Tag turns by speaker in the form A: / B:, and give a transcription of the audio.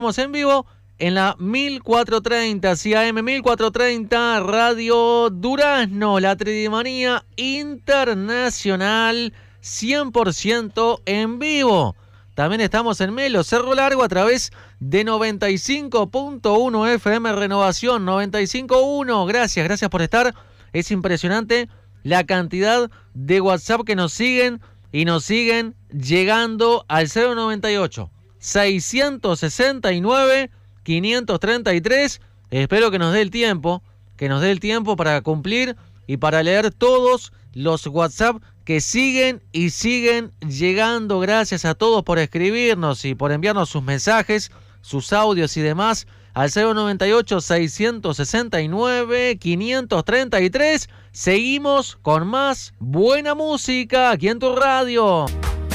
A: Estamos en vivo en la 1430, AM 1430, Radio Durazno, la Tridimanía Internacional, 100% en vivo. También estamos en Melo, Cerro Largo, a través de 95.1 FM Renovación, 95.1. Gracias por estar. Es impresionante la cantidad de WhatsApp que nos siguen y nos siguen llegando al 098 669 533. Espero que nos dé el tiempo, para cumplir y para leer todos los WhatsApp que siguen y siguen llegando. Gracias a todos por escribirnos y por enviarnos sus mensajes, sus audios y demás al 098 669 533. Seguimos con más buena música aquí en tu radio.